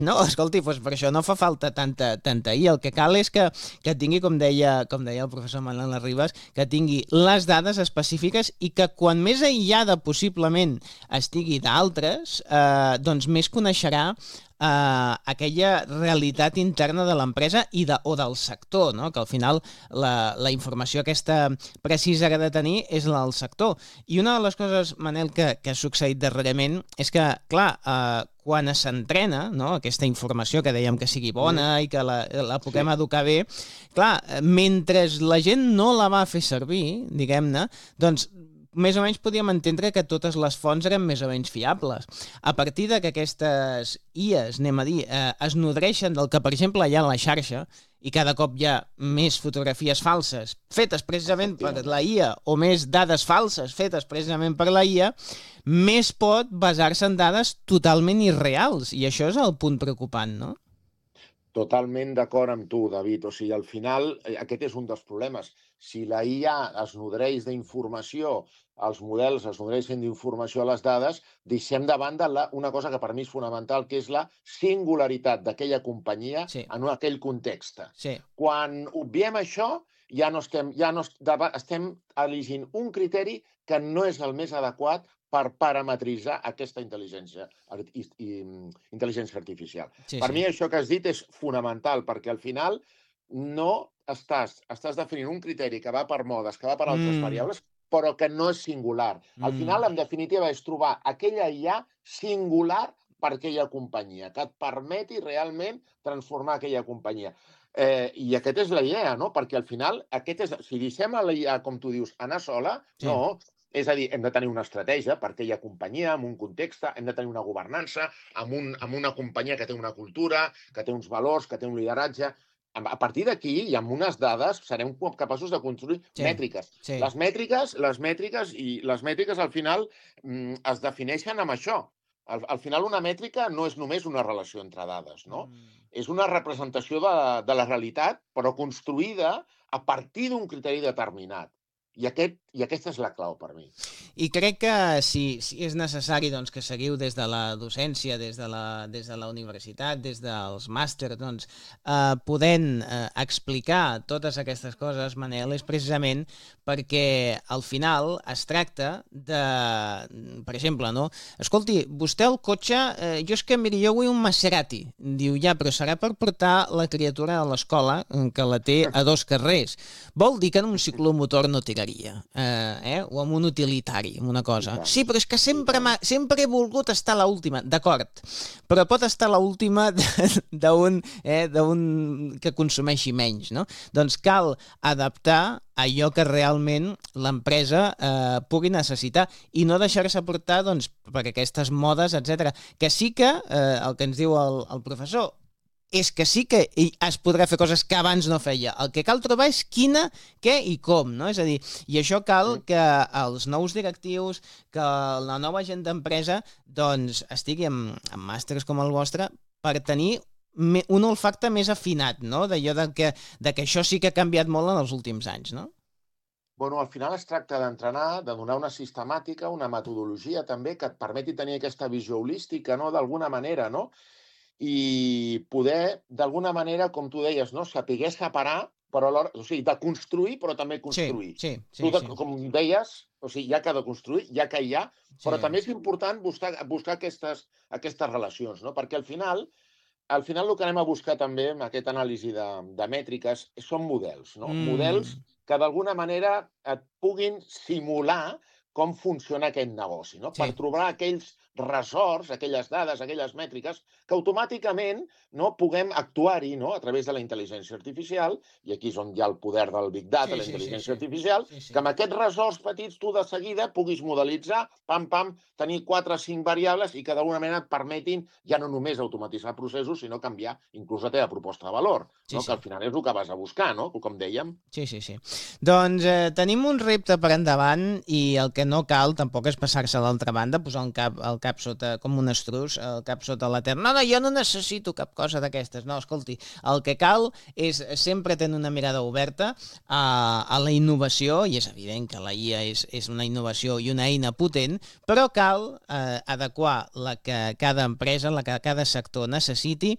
No, escolti, doncs per això no fa falta tanta IA. El que cal és que tingui, com deia el professor Manuel Ribas, que tingui les dades específiques i que quan més aïllada possiblement estigui d'altres, doncs més coneixerà aquella realitat interna de l'empresa o del sector, no? Que al final la informació aquesta precisa que ha de tenir és la del sector. I una de les coses, Manel, que ha succeït darrerament és que, clar, quan s'entrena, no, aquesta informació que dèiem que sigui bona i que la puguem educar bé, clar, mentre la gent no la va fer servir, diguem-ne, doncs més o menys podíem entendre que totes les fonts eren més o menys fiables. A partir de que aquestes IAs, anem a dir, es nodreixen del que, per exemple, hi ha a la xarxa, i cada cop hi ha més fotografies falses fetes precisament per la IA o més dades falses fetes precisament per la IA, més pot basar-se en dades totalment irreals. I això és el punt preocupant, no? Totalment d'acord amb tu, David. O sigui, al final, aquest és un dels problemes. Si la IA es nodreix d'informació, els models es nodreixen d'informació a les dades, deixem de banda una cosa que per mi és fonamental, que és la singularitat d'aquella companyia en aquell context. Quan obviem això, estem elegint un criteri que no és el més adequat per parametritzar aquesta intel·ligència artificial. Per mi això que has dit és fonamental, perquè al final no estàs definint un criteri que va per modes, que va per altres variables, però que no és singular. Al final, en definitiva, és trobar aquella IA singular per aquella companyia, que et permeti realment transformar aquella companyia. I aquesta és la idea, no? Perquè al final, si deixem a la IA, com tu dius, anar sola, no. És a dir, hem de tenir una estratègia per aquella companyia, en un context, hem de tenir una governança, amb una companyia que té una cultura, que té uns valors, que té un lideratge. A partir d'aquí, i amb unes dades, serem capaços de construir mètriques. Les mètriques al final es defineixen amb això. Al final, una mètrica no és només una relació entre dades, no? És una representació de la realitat, però construïda a partir d'un criteri determinat. I aquesta és la clau per mi. I crec que si és necessari que seguiu des de la docència, des de la universitat, des dels màsters, podent explicar totes aquestes coses, Manel, és precisament perquè al final es tracta de, per exemple, no? Escolti, vostè el cotxe, miri, jo vull un Maserati. Diu, ja, però serà per portar la criatura a l'escola, que la té a 2 carrers. Vol dir que en un ciclomotor no tiraria, o en un utilitari, una cosa. Sí, però és que sempre he volgut estar a l'última. D'acord, però pot estar a l'última d'un que consumeixi menys, no? Doncs cal adaptar allò que realment l'empresa pugui necessitar i no deixar-se portar per aquestes modes, etc. Que sí que, el que ens diu el professor, és que sí que es podrà fer coses que abans no feia. El que cal trobar és quina, què i com, no? És a dir, i això cal que els nous directius, que la nova gent d'empresa, estigui amb màsters com el vostre per tenir un olfacte més afinat, no? D'allò que això sí que ha canviat molt en els últims anys, no? Bueno, al final es tracta d'entrenar, de donar una sistemàtica, una metodologia també que et permeti tenir aquesta visió holística, no? D'alguna manera, no? I poder, d'alguna manera, com tu deies, no? Saber separar, però alhora, o sigui, de construir, però també construir. Sí. Com deies, o sigui, hi ha que de construir, hi ha que hi ha, però també és important buscar aquestes relacions, no? Perquè al final el que anem a buscar també amb aquesta anàlisi de mètriques són models, no? Models que d'alguna manera et puguin simular com funciona aquest negoci, no? Per trobar aquells ressorts, aquelles dades, aquelles mètriques, que automàticament puguem actuar-hi a través de la intel·ligència artificial, i aquí és on hi ha el poder del Big Data, la intel·ligència artificial, que amb aquests ressorts petits tu de seguida puguis modelitzar, tenir 4 o 5 variables i que d'alguna manera et permetin ja no només automatitzar processos, sinó canviar inclús la teva proposta de valor, que al final és el que vas a buscar, com dèiem. Sí. Doncs tenim un repte per endavant i el que no cal tampoc és passar-se a l'altra banda, posar el cap sota, com un estruç, el cap sota la terra. No, jo no necessito cap cosa d'aquestes. No, escolti, el que cal és sempre tenir una mirada oberta a la innovació, i és evident que la IA és una innovació i una eina potent, però cal adequar la que cada empresa, la que cada sector necessiti